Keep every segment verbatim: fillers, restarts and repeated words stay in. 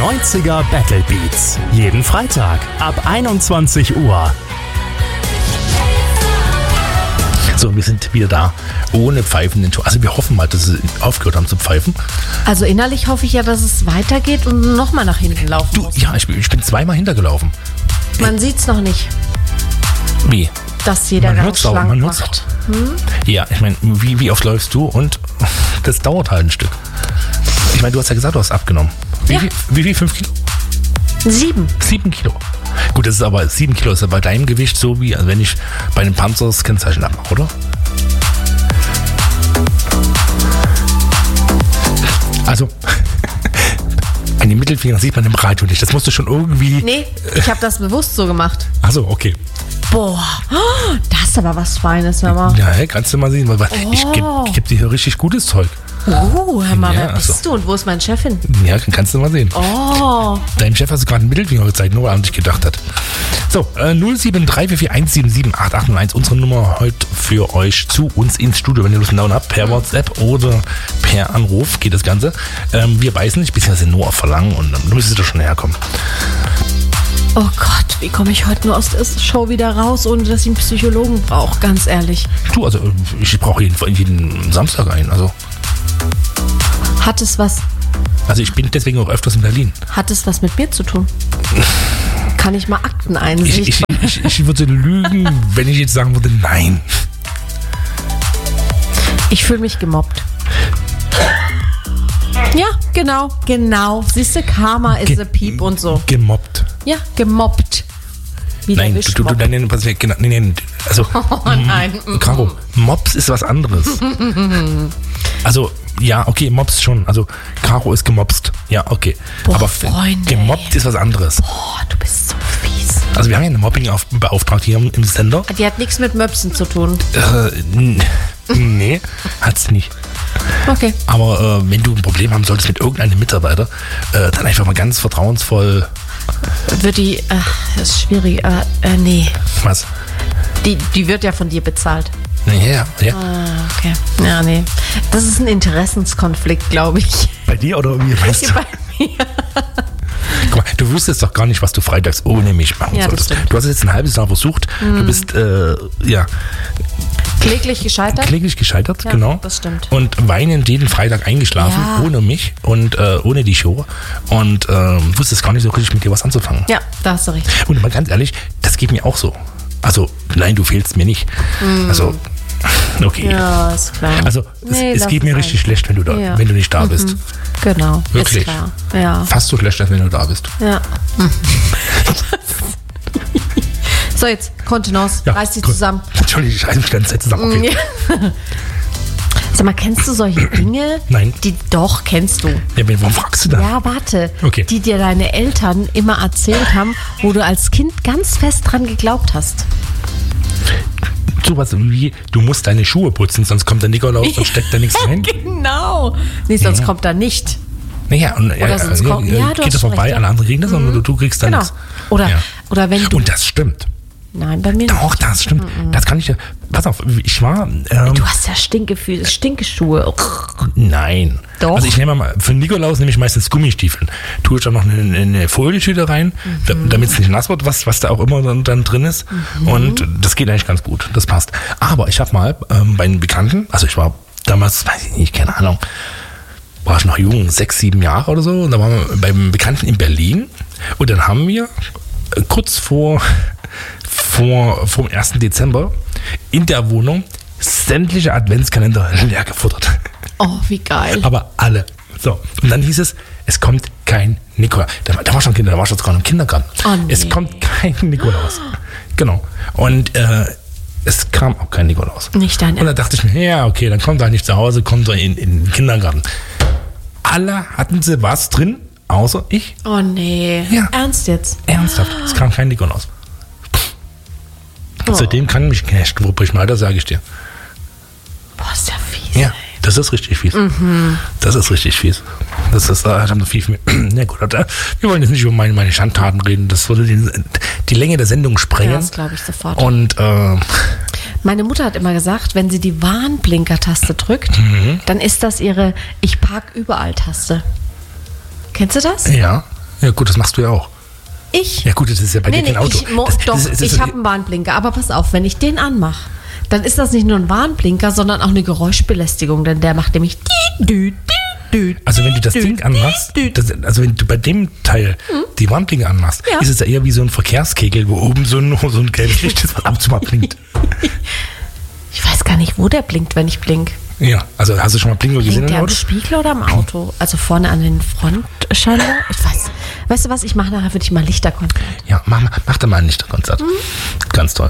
neunziger Battle Beats. Jeden Freitag ab einundzwanzig Uhr. So, wir sind wieder da, ohne pfeifenden Ton. Also wir hoffen mal, dass sie aufgehört haben zu pfeifen. Also innerlich hoffe ich ja, dass es weitergeht und nochmal nach hinten laufen Du, muss. ja, ich, bin- ich bin zweimal hintergelaufen. Man sieht's noch nicht, Wie? dass jeder Man ganz hört's auch, schlank man hört's macht. Ja, ich meine, wie, wie oft läufst du? Und das dauert halt ein Stück. Ich meine, du hast ja gesagt, du hast abgenommen. Wie, Ja. viel, wie viel? Fünf Kilo? Sieben. Sieben Kilo. Gut, das ist aber sieben Kilo ist ja bei deinem Gewicht so wie, als wenn ich bei einem Panzer das Kennzeichen abmache, oder? Also, an den Mittelfinger sieht man im Radio nicht. Das musst du schon irgendwie. Nee, ich habe das bewusst so gemacht. Achso, okay. Boah, oh, das ist aber was Feines, hör mal. Ja, hey, kannst du mal sehen. Weil, weil Ich gebe Oh. geb dir hier richtig gutes Zeug. Oh, hör mal, Ja, wer bist also. du und wo ist meine Chefin? Ja, dann kannst du mal sehen. Oh, Deinem Chef hast du gerade einen Mittelfinger gezeigt, nur weil er an dich gedacht hat. So, äh, null sieben drei vier vier eins sieben sieben acht acht null eins, unsere Nummer heute für euch zu uns ins Studio, wenn ihr Lust und Laune habt, per WhatsApp oder per Anruf geht das Ganze. Ähm, wir beißen nicht, beziehungsweise nur auf Verlangen und dann müsst ihr doch schon herkommen. oh Gott, wie komme ich heute nur aus der Show wieder raus, ohne dass ich einen Psychologen brauche, ganz ehrlich. Du, also ich brauche jeden, jeden Samstag einen. Also, Hat es was, also ich bin deswegen auch öfters in Berlin. hat es was mit mir zu tun? Kann ich mal Akten Ich, einsehen? ich, ich, ich würde lügen, wenn ich jetzt sagen würde, nein. Ich fühle mich gemobbt. Ja, genau, genau. Siehst du, Karma is Ge- a peep und so. Gemobbt. Ja, gemobbt. Wie der Nein, du, du, du, Wischmopp. nein, nein, pass auf, genau, nein, nein, also, Oh nein. Caro, Mops ist was anderes. Also, ja, okay, Mops schon. Also, Caro ist gemobst. Ja, okay. Boah, Aber Freunde, gemobbt ist was anderes. Oh, du bist so fies. Also, wir haben ja eine Mobbing-Beauftragte hier im im Sender. Die hat nichts mit Möpsen zu tun. Äh, n- nee, hat's nicht. Okay. Aber äh, wenn du ein Problem haben solltest mit irgendeinem Mitarbeiter, äh, dann einfach mal ganz vertrauensvoll, Wird die, äh, das ist schwierig, äh, äh, nee. was? Die, die wird ja von dir bezahlt. Nee, ja, ja. Ah, okay. Ja, nee. Das ist ein Interessenskonflikt, glaube ich. Bei dir oder wie weißt du? Bei mir. Guck mal, du wüsstest doch gar nicht, was du freitags ohne mich machen Ja, das solltest. stimmt. Du hast es jetzt ein halbes Jahr versucht. Du bist, äh, ja, Kläglich gescheitert? kläglich gescheitert, Ja, genau. das stimmt. Und weinend jeden Freitag eingeschlafen, Ja. ohne mich und äh, ohne die Show. Und äh, wusstest gar nicht so richtig mit dir was anzufangen. Ja, da hast du recht. Und mal ganz ehrlich, das geht mir auch so. Also, nein, du fehlst mir nicht. Also, okay. Ja, ist klar. Also, Nee, es, es lass geht es mir sein. richtig schlecht, wenn du, da, Ja. wenn du nicht da bist. Genau, Wirklich. ist klar. Ja, Fast so schlecht, als wenn du da bist. ja. So, jetzt, Kontenance, Ja, reiß dich gut. zusammen. Entschuldigung, ich reiß mich die ganze Zeit zusammen. Okay. Ja. Sag mal, kennst du solche Dinge? Nein. Die doch, kennst du. Ja, warum fragst du da? Ja, warte. Okay. Die dir deine Eltern immer erzählt haben, wo du als Kind ganz fest dran geglaubt hast. Sowas wie, du musst deine Schuhe putzen, sonst kommt der Nikolaus und steckt da nichts rein. Genau. Nee, sonst Ja. kommt er nicht. Naja, und Oder ja, sonst ja, kommt- ja, ja, du geht hast er vorbei, recht, ja. alle anderen kriegen das und du, du kriegst dann Genau. nichts. Oder, Ja. oder wenn du... Und das stimmt. Nein, bei mir Doch, das stimmt. Das kann ich dir. Pass auf, ich war. Ähm, nicht. Du hast ja Stinkefüße, Stinkeschuhe. nein. Doch. Also ich nehme mal, für Nikolaus nehme ich meistens Gummistiefeln. Tue ich da noch eine, eine Folietüte rein, da, damit es nicht nass wird, was, was da auch immer dann, dann drin ist. Und das geht eigentlich ganz gut. Das passt. Aber ich habe mal ähm, bei einem Bekannten, also ich war damals, weiß ich nicht, keine Ahnung, war ich noch jung, sechs, sieben Jahre oder so. Und da waren wir beim Bekannten in Berlin. Und dann haben wir äh, kurz vor, vor, vor dem ersten Dezember in der Wohnung sämtliche Adventskalender leer gefuttert. Oh, wie geil. Aber alle. So. Und dann hieß es, es kommt kein Nikolaus. Da, da war schon Kinder, da war schon gerade im Kindergarten. Oh, nee. Es kommt kein Nikolaus. Genau. Und äh, es kam auch kein Nikolaus. Nicht dein Und dann dachte ich mir, ja, okay, dann kommt er nicht zu Hause, kommt er in, in den Kindergarten. Alle hatten sie was drin, außer ich. Oh nee. Ja. Ernst jetzt? Ernsthaft. Es kam kein Nikolaus. Oh. Seitdem kann mich Knecht Ruprecht mal, das sage ich dir. Boah, ist ja fies. Ja, das ist richtig fies. Mhm. Das ist richtig fies. Das ist, da haben wir viel, viel ja gut, wir wollen jetzt nicht über meine, meine Schandtaten reden. Das würde die, die Länge der Sendung sprengen. Ja, das glaube ich sofort. Und äh, Meine Mutter hat immer gesagt, wenn sie die Warnblinker-Taste drückt, Mhm. dann ist das ihre Ich park überall-Taste. Kennst du das? ja, Ja gut, das machst du ja auch. Ich? Ja gut, das ist ja bei nee, dir kein nee, Auto. ich, mo- das, doch, das, das, das, ich habe einen Warnblinker. Aber pass auf, wenn ich den anmache, dann ist das nicht nur ein Warnblinker, sondern auch eine Geräuschbelästigung. Denn der macht nämlich... Also wenn du das Ding anmachst, das, also wenn du bei dem Teil hm? die Warnblinker anmachst, ja. ist es ja eher wie so ein Verkehrskegel, wo oben so ein, so ein gelbes Licht ist, was ab und zu mal blinkt. Ich weiß gar nicht, wo der blinkt, wenn ich blink. Ja, also hast du schon mal Blinker gesehen Blinkt im der am Auto? Spiegel oder am Auto? Also vorne an den Frontscheiben? Ich weiß. Weißt du was, ich mache nachher für dich mal Lichterkonzert. Ja, mach, mach da mal ein Lichterkonzert. Hm? Ganz toll.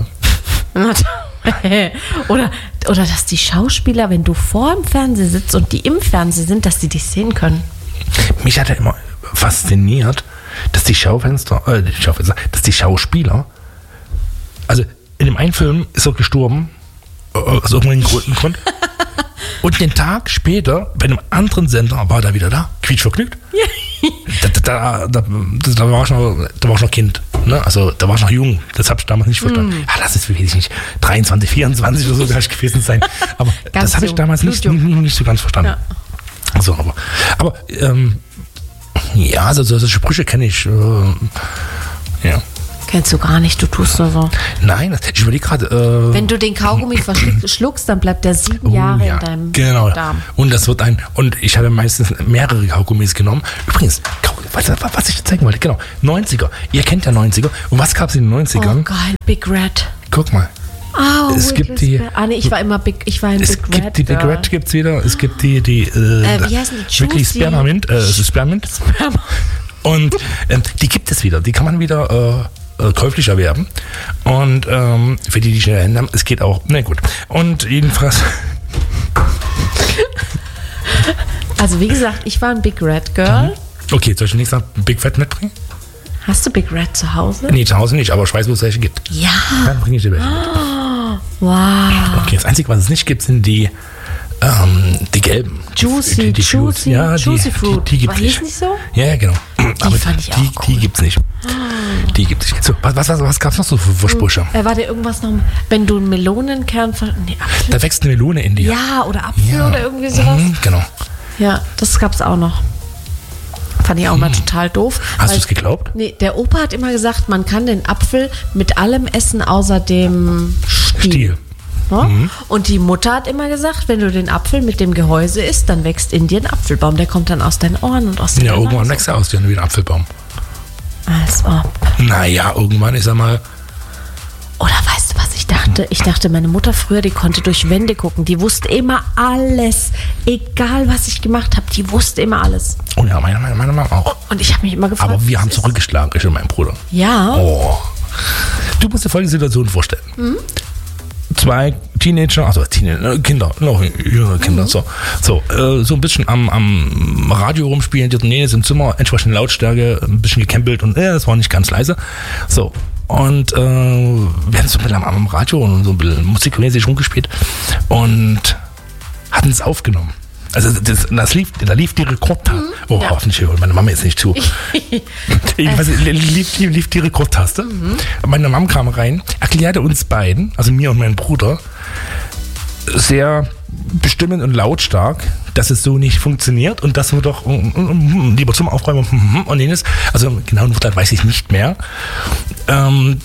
oder, oder dass die Schauspieler, wenn du vor dem Fernseher sitzt und die im Fernsehen sind, dass die dich sehen können. Mich hat ja immer fasziniert, dass die Schaufenster, äh, die Schaufenster, dass die Schauspieler, also in dem einen Film ist er gestorben, aus irgendeinem Grund, und den Tag später bei einem anderen Sender war er wieder da, quietschvergnügt. da, da, da, da, da, war ich noch, da war ich noch Kind, ne? Also da war ich noch jung, das habe ich damals nicht verstanden. Mm. Ja, lass es, weiß ich nicht, dreiundzwanzig, vierundzwanzig oder so, da ich gewesen sein. Aber das habe ich damals nicht, nicht, nicht so ganz verstanden. Ja. So, aber, aber ähm, ja, also solche Sprüche kenne ich. Äh, ja. Kennst du gar nicht, du tust nur so. Nein, ich überlege gerade. Äh, Wenn du den Kaugummi verschluckst, dann bleibt der sieben oh, Jahre ja, in deinem genau. Darm. Und das wird ein, und ich habe meistens mehrere Kaugummis genommen. Übrigens, was, was ich zeigen wollte, genau, neunziger. Ihr kennt ja neunziger. Und was gab es in den neunzigern? Oh geil, Big Red. Guck mal. Oh, es gibt die. Ah, nee, ich war immer Big, ich war ein es Big gibt Red. Die Big Girl. Red gibt es wieder. Es gibt die, die, äh, äh, wie heißen die? wirklich Juicy? Spearmint, äh, es ist Spearmint. Sperma. Und ähm, die gibt es wieder. Die kann man wieder äh, käuflich erwerben. Und ähm, für die, die schnell Hände haben, es geht auch. Na gut. Und jedenfalls. Also wie gesagt, ich war ein Big Red Girl. Okay, soll ich nächstes Mal Big Fat mitbringen? Hast du Big Red zu Hause? Nee, zu Hause nicht, aber ich weiß, wo es welche gibt. Ja. Dann bringe ich dir welche mit. Wow. Okay, das Einzige, was es nicht gibt, sind die, ähm, die gelben. Juicy, die, die Juicy, ja, Juicy die, Fruit. Die, die gibt's War nicht. hieß nicht so? Ja, ja, genau. Aber fand ich auch die, cool. die gibt's nicht. Die gibt's nicht. So, was, was, was, was gab's noch so für, für Sprüche? Äh, war der irgendwas noch, wenn du einen Melonenkern... ver- Nee, Apfel? Da wächst eine Melone in dir. Ja, oder Apfel Ja. oder irgendwie sowas. Mhm, genau. Ja, das gab's auch noch. Fand ich auch mal total doof. Hast weil- du es geglaubt? Nee, der Opa hat immer gesagt, man kann den Apfel mit allem essen, außer dem Stiel. Stiel. Ne? Und die Mutter hat immer gesagt, wenn du den Apfel mit dem Gehäuse isst, dann wächst in dir ein Apfelbaum. Der kommt dann aus deinen Ohren und aus deiner Ja, irgendwann Nase. wächst er aus dir wie ein Apfelbaum. Als ob. Naja, irgendwann ist er mal. Oder weißt du, was ich dachte? Ich dachte, meine Mutter früher, die konnte durch Wände gucken. Die wusste immer alles. Egal, was ich gemacht habe, die wusste immer alles. Oh ja, meine, meine, meine Mama auch. Und ich habe mich immer gefragt... Aber wir was haben ist- zurückgeschlagen, ich und mein Bruder. Ja. Oh. Du musst dir folgende Situation vorstellen. Mhm. Zwei Teenager, also Teenager, Kinder, noch jüngere Kinder, mhm. so, so, äh, so ein bisschen am, am Radio rumspielen, die Nähe im Zimmer, entsprechend Lautstärke, ein bisschen gecampelt und äh, das war nicht ganz leise. So, und äh, wir hatten so ein bisschen am, am Radio und so ein bisschen musikmäßig rumgespielt und hatten es aufgenommen. Also das, das lief, da lief die Rekordtaste. Mhm, oh, ja. Hoffentlich hört meine Mama jetzt nicht zu. Ich weiß, lief, lief, lief die Rekordtaste. Mhm. Meine Mama kam rein, erklärte uns beiden, also mir und meinem Bruder, sehr bestimmend und lautstark, dass es so nicht funktioniert und dass wir doch um, um, um, lieber zum Aufräumen um, und jenes, also genau einen Wortlaut weiß ich nicht mehr. Ähm,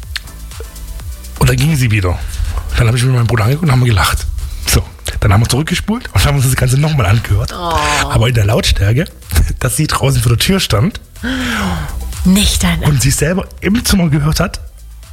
und dann ging sie wieder. Dann habe ich mit meinem Bruder angeguckt und haben wir gelacht. So, dann haben wir zurückgespult und haben uns das Ganze nochmal angehört. Oh. Aber in der Lautstärke, dass sie draußen vor der Tür stand Nicht dein und sich selber im Zimmer gehört hat.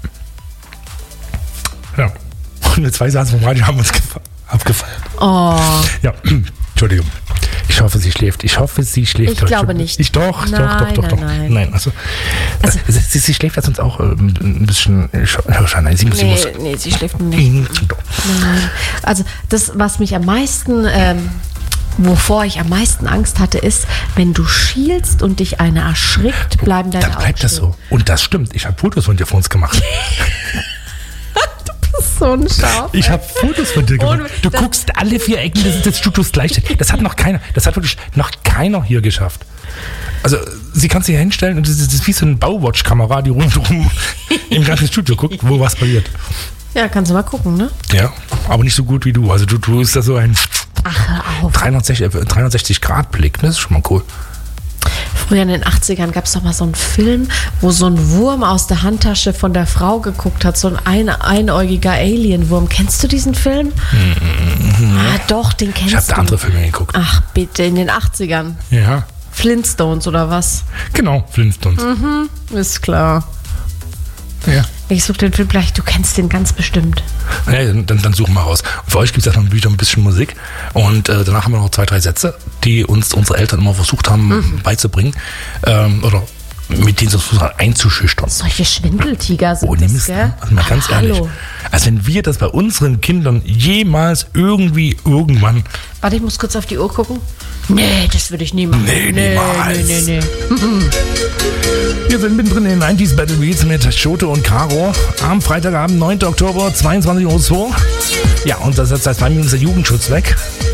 Ja. Und wir zwei saßen vom Radio, haben uns gefa- abgefeiert. Oh. Ja, Entschuldigung. Ich hoffe, sie schläft. Ich hoffe, sie schläft. Ich glaube nicht. Ich doch, Nein, doch, doch, doch, nein, doch. nein. Nein, also, Also- äh, sie, sie schläft jetzt sonst auch äh, ein bisschen. Ich, nein, sie muss, sie Nee, muss. nee, sie schläft nicht. Mhm, doch. Nein. Also das, was mich am meisten, ähm, wovor ich am meisten Angst hatte, ist, wenn du schielst und dich einer erschrickt, bleiben deine Dann Augen bleibt das stehen. so. Und das stimmt. Ich habe Fotos von dir vor uns gemacht. So ein Schaf. Ich habe Fotos von dir gemacht. Ohne- Du das- guckst alle vier Ecken des, des Studios gleich. Das hat noch keiner, das hat wirklich noch keiner hier geschafft. Also, sie kann sich hier hinstellen und das ist, das ist wie so eine Bauwatch-Kamera, die rundherum im ganzen Studio guckt, wo was passiert. Ja, kannst du mal gucken, ne? Ja, aber nicht so gut wie du. Also, du, du bist da so ein Ach, hör auf. dreihundertsechzig Grad Blick. Das ist schon mal cool. Früher in den achtzigern gab es doch mal so einen Film, wo so ein Wurm aus der Handtasche von der Frau geguckt hat, so ein, ein einäugiger Alienwurm. Kennst du diesen Film? Mhm. Ah, doch, den kennst ich hab du. Ich habe andere Filme geguckt. Ach bitte, in den achtzigern. Ja. Flintstones oder was? Genau, Flintstones. Mhm, ist klar. Ja. Ich suche den Film gleich, du kennst den ganz bestimmt. Ja, dann, dann suchen wir raus. Und für euch gibt es ja noch wieder ein bisschen Musik. Und äh, danach haben wir noch zwei, drei Sätze, die uns unsere Eltern immer versucht haben mhm. beizubringen. Ähm, oder mit denen sie versucht einzuschüchtern. Solche Schwindeltiger sind oh, das, Mist, gell? Also mal ganz Hallo. ehrlich. Also wenn wir das bei unseren Kindern jemals irgendwie irgendwann... Warte, ich muss kurz auf die Uhr gucken. Nee, das würde ich nie machen. Nee, nee niemals. Nee, nee, nee. Wir sind mittendrin in den neunziger Battle Beats mit Schote und Caro. Am Freitagabend, neunten Oktober, zweiundzwanzig Uhr zwei. Ja, und das ist seit zwei Minuten der Jugendschutz weg.